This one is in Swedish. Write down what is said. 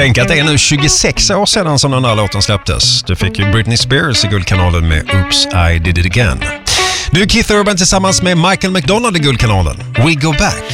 Tänk att det är nu 26 år sedan som den här låten släpptes. Du fick ju Britney Spears i Guldkanalen med Oops, I Did It Again. Nu är Keith Urban tillsammans med Michael McDonald i Guldkanalen. We Go Back.